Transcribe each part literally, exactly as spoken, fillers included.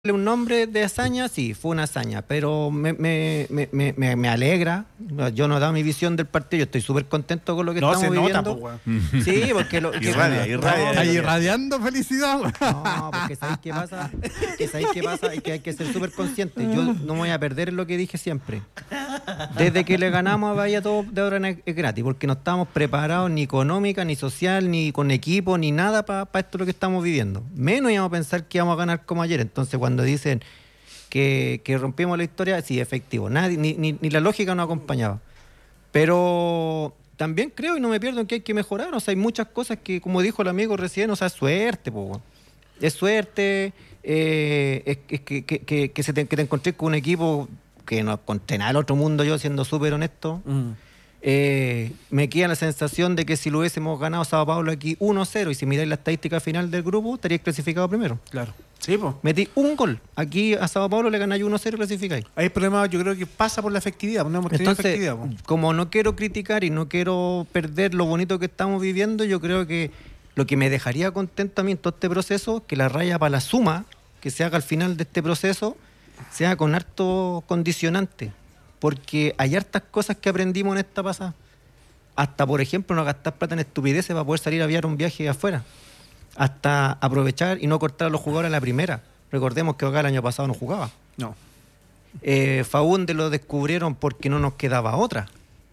un nombre de hazaña, sí, fue una hazaña, pero me, me, me, me, me alegra. Yo no he dado mi visión del partido, yo estoy súper contento con lo que no, estamos se viviendo. Nota, pues, sí, porque lo que irradia, irradia, no, ahí irradiando felicidad. No, porque sabéis qué pasa, que sabéis qué pasa, y que hay que ser súper consciente. Yo no me voy a perder lo que dije siempre. Desde que le ganamos a Bahía todo de ahora es gratis, porque no estamos preparados ni económica, ni social, ni con equipo, ni nada para pa esto lo que estamos viviendo. Menos íbamos a pensar que íbamos a ganar como ayer. Entonces cuando dicen que, que rompimos la historia, sí, efectivo. Nadie, ni, ni, ni la lógica nos acompañaba. Pero también creo y no me pierdo en que hay que mejorar. O sea, hay muchas cosas que, como dijo el amigo recién, o sea, es suerte, po. Es suerte, eh, es, es que, que, que, que, se te, que te encontré con un equipo que no encontré nada del otro mundo, yo siendo súper honesto. Mm. Eh, me queda la sensación de que si lo hubiésemos ganado Sao Paulo aquí uno cero y si miráis la estadística final del grupo, estaríais clasificado primero. Claro. Sí, pues. Metí un gol. Aquí a Sao Paulo le ganáis uno cero y clasificáis. Hay problema, yo creo que pasa por la efectividad. No hemos tenido Entonces, efectividad, po. Como no quiero criticar y no quiero perder lo bonito que estamos viviendo, yo creo que lo que me dejaría contento a mí en todo este proceso, que la raya para la suma que se haga al final de este proceso sea con harto condicionante. Porque hay hartas cosas que aprendimos en esta pasada. Hasta, por ejemplo, no gastar plata en estupideces para poder salir a aviar un viaje afuera. Hasta aprovechar y no cortar a los jugadores a la primera. Recordemos que Oga el año pasado no jugaba. No. Eh, Faúnde lo descubrieron porque no nos quedaba otra.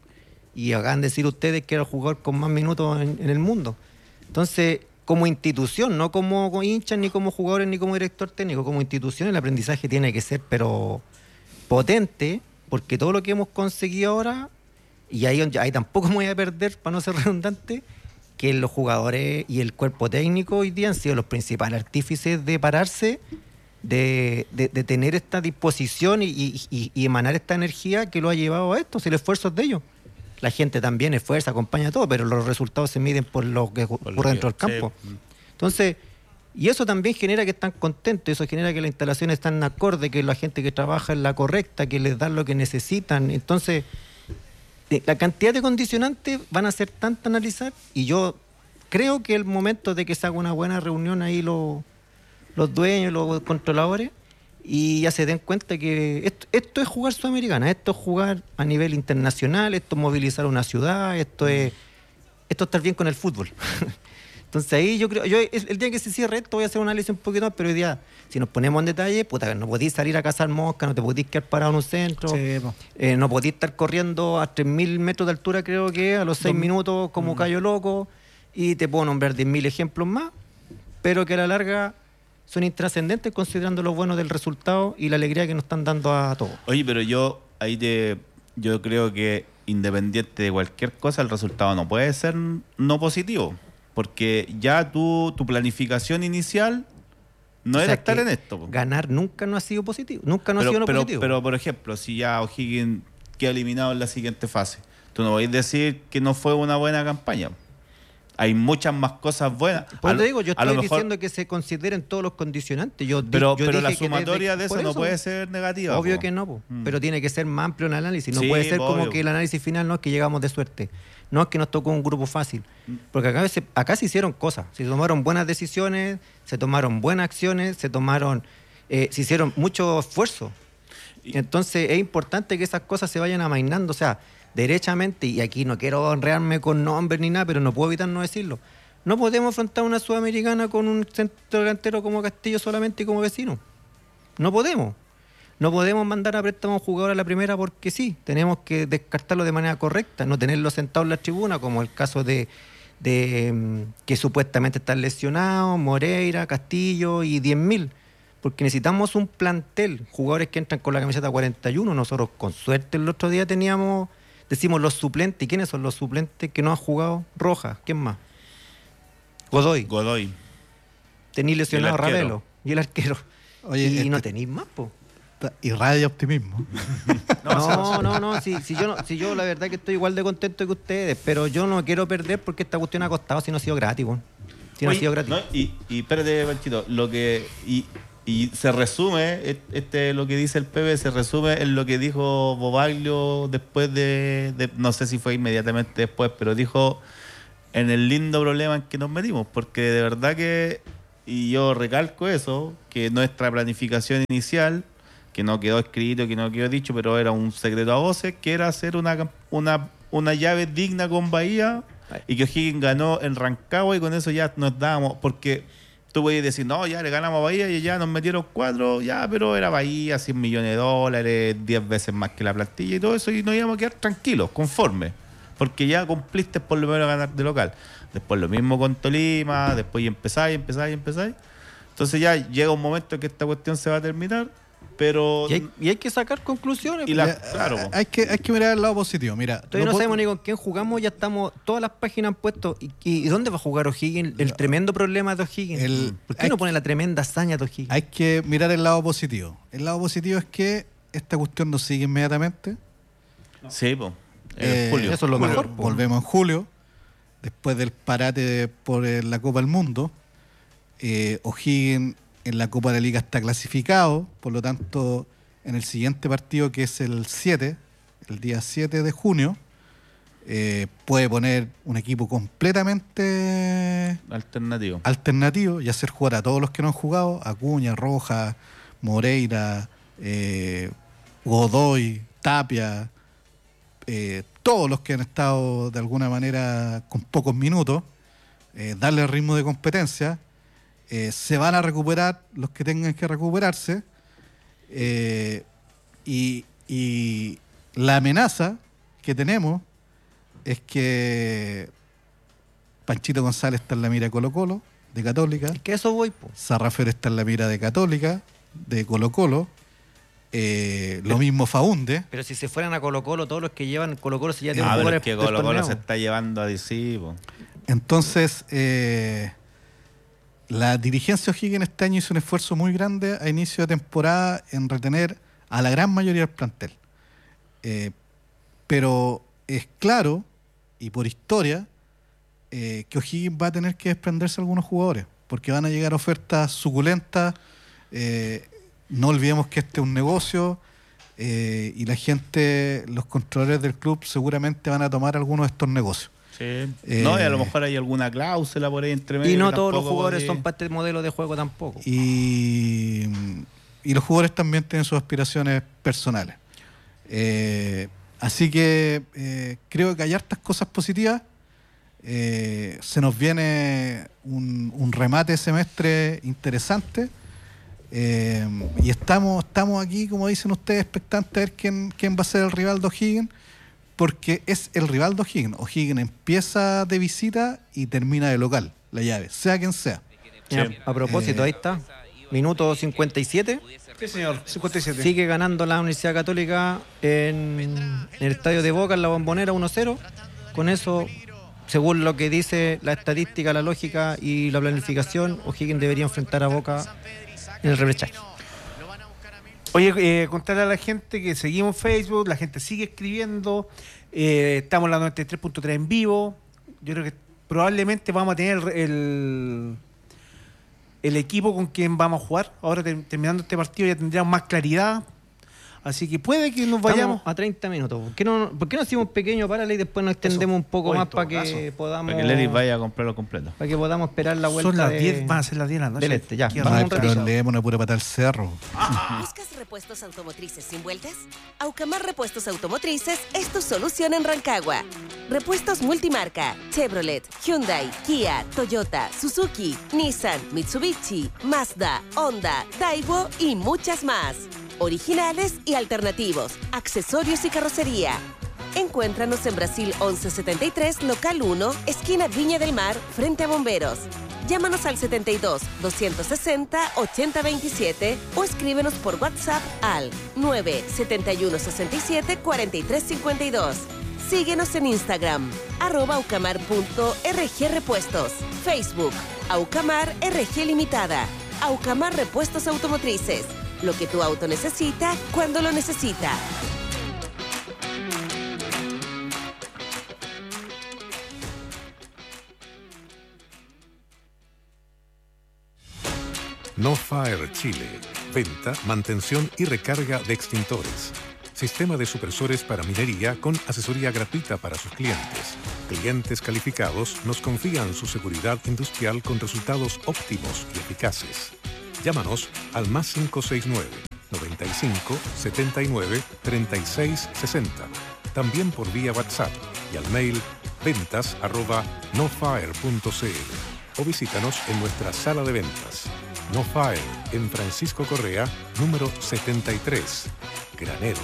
Y hagan decir ustedes que era el jugador con más minutos en, en el mundo. Entonces, como institución, no como hinchas, ni como jugadores, ni como director técnico, como institución, el aprendizaje tiene que ser, pero potente. Porque todo lo que hemos conseguido ahora, y ahí, ahí tampoco me voy a perder, para no ser redundante, que los jugadores y el cuerpo técnico hoy día han sido los principales artífices de pararse, de, de, de tener esta disposición y, y, y emanar esta energía que lo ha llevado a esto, si el esfuerzo es de ellos. La gente también esfuerza, acompaña todo, pero los resultados se miden por lo que ocurre dentro del campo. Sí. Entonces... Y eso también genera que están contentos, eso genera que las instalaciones están acorde, que la gente que trabaja es la correcta, que les dan lo que necesitan. Entonces, la cantidad de condicionantes van a ser tanto analizar, y yo creo que el momento de que se haga una buena reunión ahí los, los dueños, los controladores, y ya se den cuenta que esto, esto es jugar Sudamericana, esto es jugar a nivel internacional, esto es movilizar una ciudad, esto es, esto es estar bien con el fútbol. Entonces ahí yo creo, yo el, el día que se cierre esto voy a hacer un análisis un poquito más, pero hoy día, si nos ponemos en detalle, puta, no podéis salir a cazar moscas, no te podéis quedar parado en un centro, sí, eh, no podéis estar corriendo a tres mil metros de altura, creo que a los seis Dos, minutos como mm. callo loco, y te puedo nombrar diez mil ejemplos más, pero que a la larga son intrascendentes considerando lo bueno del resultado y la alegría que nos están dando a todos. Oye, pero yo ahí te, yo creo que independiente de cualquier cosa, el resultado no puede ser no positivo. Porque ya tu, tu planificación inicial no o era sea estar en esto. Ganar nunca no ha sido positivo. Nunca no pero, ha sido no pero, positivo. Pero, por ejemplo, si ya O'Higgins queda eliminado en la siguiente fase, tú no podés decir que no fue una buena campaña. Hay muchas más cosas buenas. Pues te digo, yo estoy mejor, diciendo que se consideren todos los condicionantes. Yo, pero yo pero dije la sumatoria desde, de eso, eso no puede ser negativa. Obvio po. que no, po. Mm. Pero tiene que ser más amplio el análisis. No sí, puede ser obvio. como que el análisis final no es que llegamos de suerte. No es que nos tocó un grupo fácil. Porque acá se, acá se hicieron cosas. Se tomaron buenas decisiones, se tomaron buenas acciones, se tomaron, eh, se hicieron mucho esfuerzo. Entonces es importante que esas cosas se vayan amainando. O sea, derechamente, y aquí no quiero honrearme con nombres ni nada, pero no puedo evitar no decirlo. No podemos afrontar una Sudamericana con un centro delantero como Castillo solamente y como vecino. No podemos. No podemos mandar a préstamo a un jugador a la primera porque sí. Tenemos que descartarlo de manera correcta, no tenerlo sentado en la tribuna, como el caso de, de que supuestamente están lesionados, Moreira, Castillo y diez mil. Porque necesitamos un plantel, jugadores que entran con la camiseta cuarenta y uno. Nosotros con suerte el otro día teníamos, decimos los suplentes. ¿Y quiénes son los suplentes que no han jugado? Rojas, ¿quién más? Godoy. Godoy. Tenéis lesionado a Ravelo y el arquero. Oye, y este... no tenéis más, po. Irradia optimismo. No, no, no. Si, si, yo no si yo la verdad que estoy igual de contento que ustedes, pero yo no quiero perder porque esta cuestión ha costado si no ha sido gratis, bueno. Si no Oye, ha sido gratis. No, y, y espérate, Panchito, lo que. Y, y se resume, este lo que dice el Pepe, se resume en lo que dijo Bobaglio después de, de. No sé si fue inmediatamente después, pero dijo en el lindo problema en que nos metimos, porque de verdad que y yo recalco eso, que nuestra planificación inicial, que no quedó escrito, que no quedó dicho, pero era un secreto a voces, que era hacer una, una, una llave digna con Bahía, y que O'Higgins ganó en Rancagua, y con eso ya nos dábamos, porque tú podías decir, no, ya le ganamos a Bahía y ya nos metieron cuatro, ya, pero era Bahía, cien millones de dólares, diez veces más que la plantilla y todo eso, y nos íbamos a quedar tranquilos, conformes, porque ya cumpliste por lo menos a ganar de local. Después lo mismo con Tolima, después y empezáis, empezáis, empezáis. Entonces ya llega un momento en que esta cuestión se va a terminar, pero... Y hay, y hay que sacar conclusiones. Y la, Ya, claro. hay, que, hay que mirar el lado positivo. Mira, Todavía no, po- sabemos ni con quién jugamos, ya estamos, todas las páginas han puesto. ¿Y, y dónde va a jugar O'Higgins? El tremendo problema de O'Higgins. El- ¿Por qué hay no que- pone la tremenda hazaña de O'Higgins? hay que mirar el lado positivo. El lado positivo es que esta cuestión nos sigue inmediatamente. Sí, pues. Eh, Julio. Eso es lo Julio. mejor, po. Volvemos en julio, después del parate de- por eh, la Copa del Mundo. Eh, O'Higgins en la Copa de la Liga está clasificado, por lo tanto, en el siguiente partido, que es el siete, el día siete de junio, eh, puede poner un equipo completamente Alternativo. alternativo y hacer jugar a todos los que no han jugado: Acuña, Rojas, Moreira, eh, Godoy, Tapia, eh, todos los que han estado de alguna manera con pocos minutos, eh, darle el ritmo de competencia. Eh, se van a recuperar los que tengan que recuperarse, eh, y, y la amenaza que tenemos es que Panchito González está en la mira de Colo Colo, de Católica. Es que eso voy, po. Sarrafer está en la mira de Católica, de Colo Colo. Eh, lo mismo Faunde. Pero si se fueran a Colo Colo, todos los que llevan Colo Colo se ya tienen Ah, pero jugadores es que del Colo Colo torneo. se está llevando a D C, po. Entonces, eh, la dirigencia O'Higgins este año hizo un esfuerzo muy grande a inicio de temporada en retener a la gran mayoría del plantel. Eh, pero es claro, y por historia, eh, que O'Higgins va a tener que desprenderse de algunos jugadores, porque van a llegar ofertas suculentas. Eh, no olvidemos que este es un negocio, eh, y la gente, los controladores del club, seguramente van a tomar algunos de estos negocios. Sí. Eh, no, y a lo mejor hay alguna cláusula por ahí entre medio. Y no que todos los tampoco jugadores podría- son parte del modelo de juego tampoco. Y, y los jugadores también tienen sus aspiraciones personales. Eh, así que eh, creo que hay hartas cosas positivas. Eh, se nos viene un, un remate de semestre interesante. Eh, y estamos, estamos aquí, como dicen ustedes, expectantes a ver quién, quién va a ser el rival de O'Higgins, porque es el rival de O'Higgins. O'Higgins empieza de visita y termina de local, la llave, sea quien sea. Ya, Sí. a propósito, Eh, ahí está. Minuto cincuenta y siete. Sí, señor, cincuenta y siete. Sigue ganando la Universidad Católica en, en el estadio de Boca, en la Bombonera, uno cero. Con eso, según lo que dice la estadística, la lógica y la planificación, O'Higgins debería enfrentar a Boca en el repechaje. Oye, eh, contarle a la gente que seguimos Facebook, la gente sigue escribiendo, eh, estamos en la noventa y tres punto tres en vivo. Yo creo que probablemente vamos a tener el, el equipo con quien vamos a jugar. Ahora ter- terminando este partido ya tendríamos más claridad. Así que puede que nos vayamos. Estamos a treinta minutos. ¿Por qué no, por qué no hacemos un pequeño parale y después nos extendemos un poco Oye, más en todo para que caso, podamos Para que Leris vaya a comprarlo completo. para que podamos esperar la vuelta? Son las de- diez, van a ser las diez de la noche. del este, ya. Qué Vamos Ay, un raro. pero ratito. le demos una pura patada al cerro. ¿Buscas repuestos automotrices sin vueltas? Aucamar Repuestos Automotrices es tu solución en Rancagua. Repuestos multimarca: Chevrolet, Hyundai, Kia, Toyota, Suzuki, Nissan, Mitsubishi, Mazda, Honda, Daewoo y muchas más. Originales y alternativos, accesorios y carrocería. Encuéntranos en Brasil once setenta y tres, local uno, esquina Viña del Mar, frente a Bomberos. Llámanos al setenta y dos, doscientos sesenta, ochenta veintisiete o escríbenos por WhatsApp al nueve setenta y uno sesenta y siete, cuarenta y tres cincuenta y dos. Síguenos en Instagram, arroba aucamar punto rg repuestos. Facebook, Aucamar R G Limitada. Aucamar Repuestos Automotrices. Lo que tu auto necesita, cuando lo necesita. No Fire Chile. Venta, mantención y recarga de extintores. Sistema de supresores para minería con asesoría gratuita para sus clientes. Clientes calificados nos confían su seguridad industrial con resultados óptimos y eficaces. Llámanos al más cinco seis nueve, noventa y cinco, setenta y nueve, treinta y seis sesenta. También por vía WhatsApp y al mail ventas arroba nofire punto cl o visítanos en nuestra sala de ventas. No Fire, en Francisco Correa, número setenta y tres, Graneros.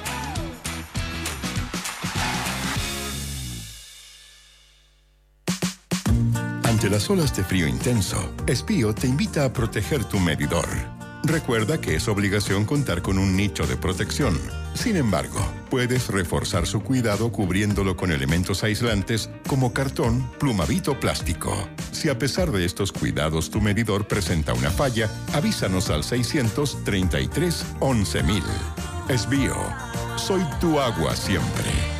Ante las olas de frío intenso, Espío te invita a proteger tu medidor. Recuerda que es obligación contar con un nicho de protección. Sin embargo, puedes reforzar su cuidado cubriéndolo con elementos aislantes como cartón, plumavit o plástico. Si a pesar de estos cuidados tu medidor presenta una falla, avísanos al seiscientos treinta y tres once mil. Espío, soy tu agua siempre.